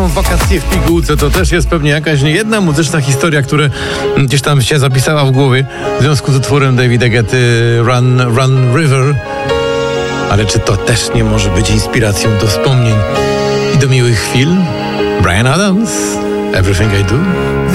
Wakacje w pigułce to też jest pewnie jakaś niejedna muzyczna historia, która gdzieś tam się zapisała w głowie w związku z utworem Davida Guetty Run River. Ale czy to też nie może być inspiracją do wspomnień i do miłych chwil? Bryan Adams, Everything I Do.